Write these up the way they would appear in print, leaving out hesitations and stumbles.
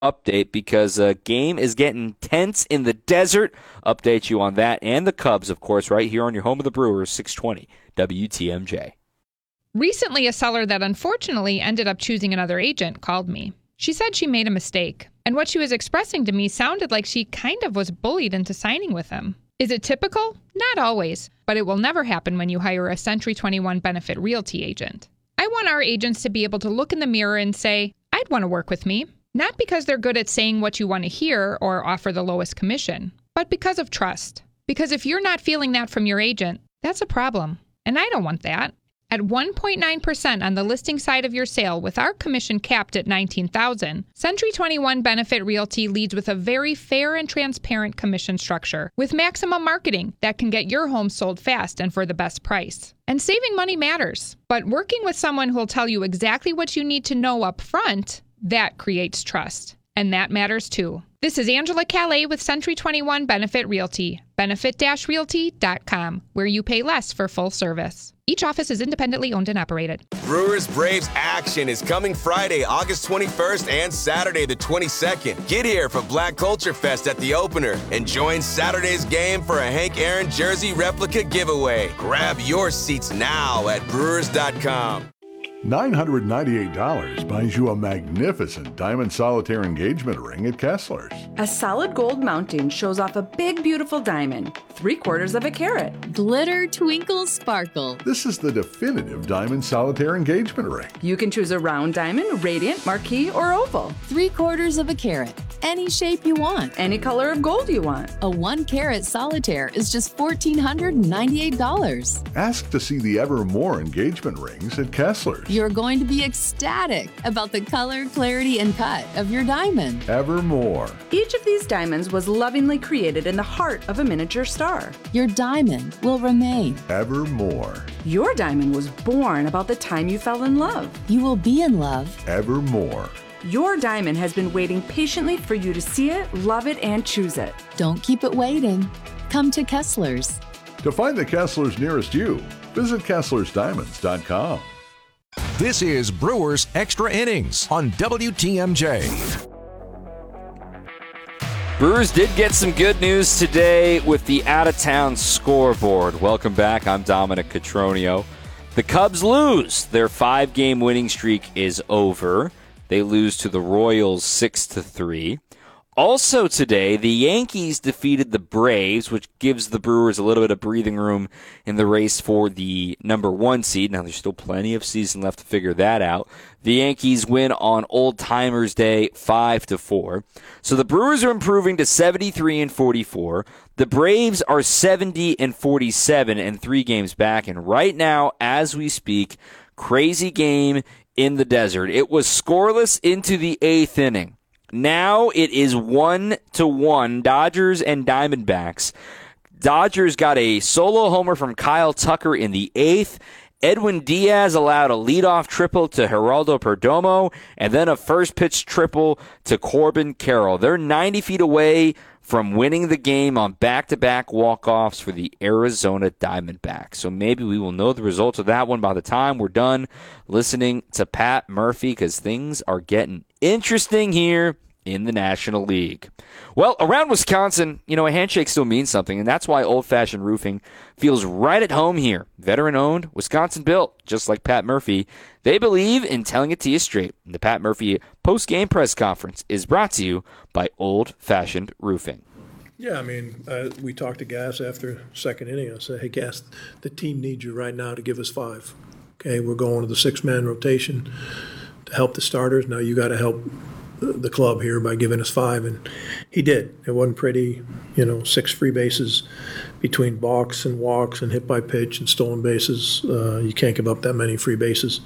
update because a game is getting tense in the desert. Update you on that and the Cubs, of course, right here on your home of the Brewers, 620 WTMJ. Recently, a seller that unfortunately ended up choosing another agent called me. She said she made a mistake, and what she was expressing to me sounded like she kind of was bullied into signing with him. Is it typical? Not always, but it will never happen when you hire a Century 21 Benefit Realty agent. I want our agents to be able to look in the mirror and say, I'd want to work with me. Not because they're good at saying what you want to hear or offer the lowest commission, but because of trust. Because if you're not feeling that from your agent, that's a problem. And I don't want that. At 1.9% on the listing side of your sale with our commission capped at $19,000, Century 21 Benefit Realty leads with a very fair and transparent commission structure with maximum marketing that can get your home sold fast and for the best price. And saving money matters, but working with someone who'll tell you exactly what you need to know up front, that creates trust. And that matters too. This is Angela Calais with Century 21 Benefit Realty, benefit-realty.com, where you pay less for full service. Each office is independently owned and operated. Brewers Braves action is coming Friday, August 21st and Saturday the 22nd. Get here for Black Culture Fest at the opener and join Saturday's game for a Hank Aaron jersey replica giveaway. Grab your seats now at brewers.com. $998 buys you a magnificent diamond solitaire engagement ring at Kessler's. A solid gold mounting shows off a big, beautiful diamond, 3/4 of a carat. Glitter, twinkle, sparkle. This is the definitive diamond solitaire engagement ring. You can choose a round diamond, radiant, marquise, or oval. 3/4 of a carat. Any shape you want. Any color of gold you want. A 1-carat solitaire is just $1,498. Ask to see the Evermore engagement rings at Kessler's. You're going to be ecstatic about the color, clarity, and cut of your diamond. Evermore. Each of these diamonds was lovingly created in the heart of a miniature star. Your diamond will remain. Evermore. Your diamond was born about the time you fell in love. You will be in love. Evermore. Your diamond has been waiting patiently for you to see it, love it, and choose it. Don't keep it waiting. Come to Kessler's. To find the Kessler's nearest you, visit KesslersDiamonds.com. This is Brewers Extra Innings on WTMJ. Brewers did get some good news today with the out-of-town scoreboard. Welcome back. I'm Dominic Cotroneo. The Cubs lose. Their 5-game winning streak is over. They lose to the Royals 6-3. Also today, the Yankees defeated the Braves, which gives the Brewers a little bit of breathing room in the race for the number 1 seed. Now, there's still plenty of season left to figure that out. The Yankees win on Old Timers Day 5-4. So the Brewers are improving to 73-44. The Braves are 70-47 and 3 games back. And right now, as we speak, crazy game in the desert. It was scoreless into the 8th inning. Now it is 1-1, Dodgers and Diamondbacks. Dodgers got a solo homer from Kyle Tucker in the 8th. Edwin Diaz allowed a leadoff triple to Geraldo Perdomo, and then a first-pitch triple to Corbin Carroll. They're 90 feet away from winning the game on back-to-back walk-offs for the Arizona Diamondbacks. So maybe we will know the results of that one by the time we're done listening to Pat Murphy, because things are getting interesting here in the National League. Well, around Wisconsin, a handshake still means something, and that's why Old Fashioned Roofing feels right at home here. Veteran-owned, Wisconsin-built, just like Pat Murphy. They believe in telling it to you straight. The Pat Murphy post-game press conference is brought to you by Old Fashioned Roofing. Yeah, we talked to Gas after second inning. I said, hey, Gas, the team needs you right now to give us 5. Okay, we're going to the 6-man rotation to help the starters. Now you got to help the club here by giving us 5, and he did. It wasn't pretty, 6 free bases between balks and walks and hit by pitch and stolen bases. You can't give up that many free bases.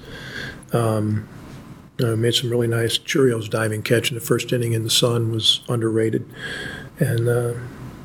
Made some really nice Churios diving catch in the first inning in the sun, was underrated. And,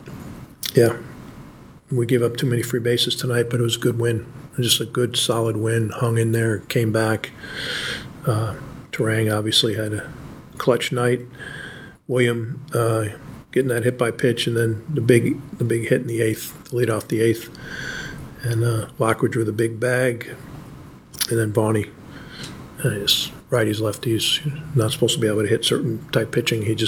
we gave up too many free bases tonight, but it was a good win. Just a good, solid win. Hung in there, came back. Turang obviously had a clutch night. William getting that hit by pitch, and then the big hit in the 8th, the lead off the 8th. And Lockridge with a big bag. And then Vaughny, righties, lefties, not supposed to be able to hit certain type pitching. He